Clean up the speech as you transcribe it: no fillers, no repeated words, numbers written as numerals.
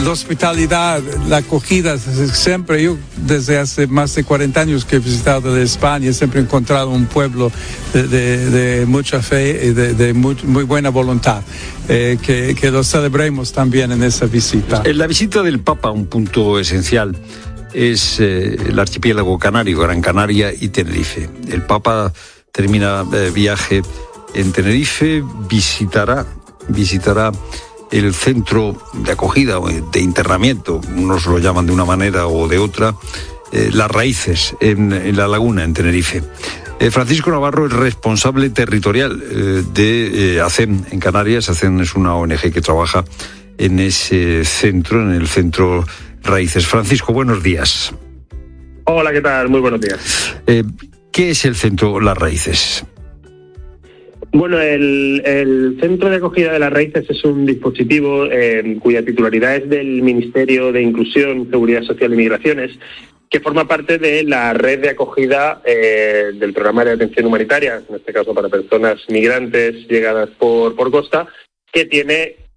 la hospitalidad, la acogida, siempre, yo desde hace más de 40 años que he visitado de España, siempre he encontrado un pueblo de mucha fe y de muy buena voluntad, que lo celebremos también en esa visita. En la visita del Papa, un punto esencial es el archipiélago canario, Gran Canaria y Tenerife. El Papa termina viaje en Tenerife, visitará el centro de acogida o de internamiento, unos lo llaman de una manera o de otra, Las Raíces, en La Laguna, en Tenerife. Francisco Navarro es responsable territorial de ACEM en Canarias. ACEM es una ONG que trabaja en ese centro, en el centro Raíces. Francisco, buenos días. Hola, ¿qué tal? Muy buenos días. ¿Qué es el centro Las Raíces? Bueno, el Centro de Acogida de Las Raíces es un dispositivo cuya titularidad es del Ministerio de Inclusión, Seguridad Social y Migraciones, que forma parte de la red de acogida del programa de atención humanitaria, en este caso para personas migrantes llegadas por costa, que tiene